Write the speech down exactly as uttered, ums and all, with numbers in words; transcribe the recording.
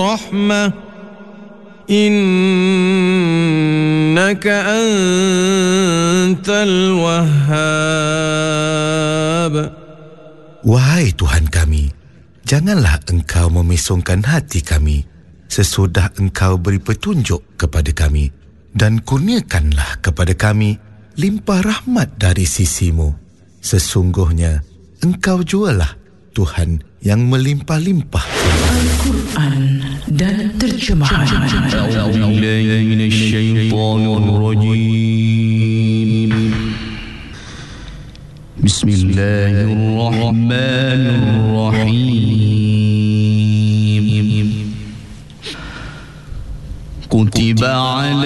الرحمة إنك أنت الوهاب. Wahai Tuhan kami, janganlah Engkau memesongkan hati kami sesudah Engkau beri petunjuk kepada kami, dan kurniakanlah kepada kami limpah rahmat dari sisi-Mu. Sesungguhnya Engkau jualah Tuhan yang melimpah-limpah. Al-Quran dan terjemahan. Bismillahirrahmanirrahim. Kutiba